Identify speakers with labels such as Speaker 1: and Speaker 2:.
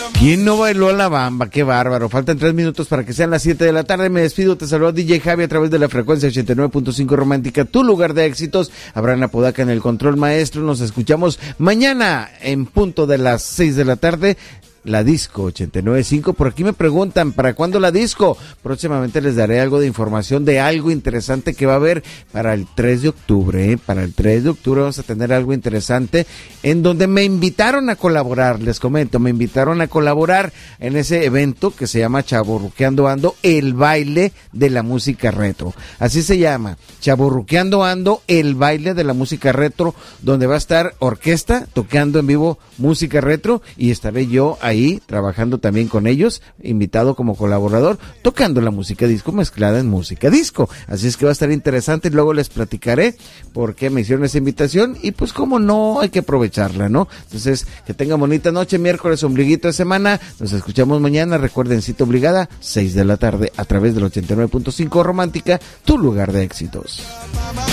Speaker 1: ¿Quién no bailó a la bamba? ¡Qué bárbaro! Faltan 3 minutos para que sean las 7 de la tarde. Me despido, te saludo DJ Javi a través de la frecuencia 89.5 Romántica, tu lugar de éxitos. Abraham Apodaca en el control maestro. Nos escuchamos mañana en punto de las 6 de la tarde. La disco 89.5, por aquí me preguntan, ¿para cuándo la disco? Próximamente les daré algo de información de algo interesante que va a haber para el 3 de octubre, Para el 3 de octubre vamos a tener algo interesante en donde me invitaron a colaborar, les comento, me invitaron a colaborar en ese evento que se llama Chavorruqueando Ando, el baile de la música retro. Así se llama, Chavorruqueando Ando, el baile de la música retro, donde va a estar orquesta tocando en vivo música retro y estaré yo ahí trabajando también con ellos, invitado como colaborador, tocando la música disco mezclada en música disco. Así es que va a estar interesante, luego les platicaré por qué me hicieron esa invitación y pues cómo no, hay que aprovecharla, ¿no? Entonces, que tengan bonita noche, miércoles, ombliguito de semana, nos escuchamos mañana, recuerden, cita obligada, 6 de la tarde, a través del 89.5 Romántica, tu lugar de éxitos.